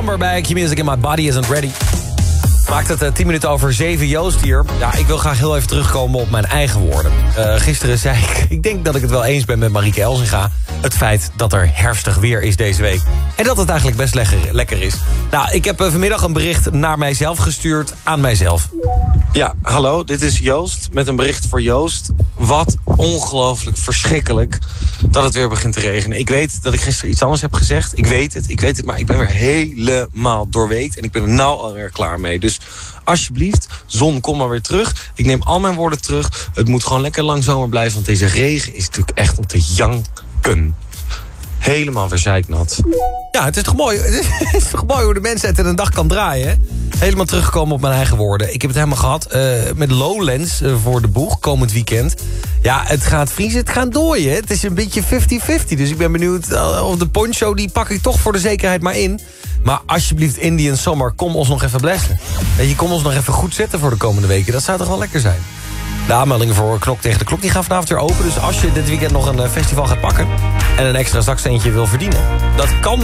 Summer bij Q-Music and My Body Isn't Ready. Maakt het 10 minuten over 7, Joost hier. Ja, ik wil graag heel even terugkomen op mijn eigen woorden. Gisteren zei ik denk dat ik het wel eens ben met Marieke Elsinga. Het feit dat er herfstig weer is deze week. En dat het eigenlijk best lekker is. Nou, ik heb vanmiddag een bericht naar mijzelf gestuurd aan mijzelf. Ja, hallo, dit is Joost met een bericht voor Joost. Wat ongelooflijk verschrikkelijk dat het weer begint te regenen. Ik weet dat ik gisteren iets anders heb gezegd. Ik weet het, maar ik ben weer helemaal doorweekt. En ik ben er nou alweer klaar mee. Dus alsjeblieft, zon, kom maar weer terug. Ik neem al mijn woorden terug. Het moet gewoon lekker lang zomer blijven. Want deze regen is natuurlijk echt om te janken. Helemaal weer zeiknat. Ja, het is toch mooi. Het is toch mooi hoe de mensheid in een dag kan draaien, hè? Helemaal teruggekomen op mijn eigen woorden. Ik heb het helemaal gehad met Lowlands voor de boeg komend weekend. Ja, het gaat vriezen, het gaat dooien. Het is een beetje 50-50. Dus ik ben benieuwd of de poncho, die pak ik toch voor de zekerheid maar in. Maar alsjeblieft, Indian Summer, kom ons nog even blessen. Weet je, kom ons nog even goed zetten voor de komende weken. Dat zou toch wel lekker zijn. De aanmeldingen voor Knok tegen de Klok die gaan vanavond weer open. Dus als je dit weekend nog een festival gaat pakken en een extra zakcentje wil verdienen, dat kan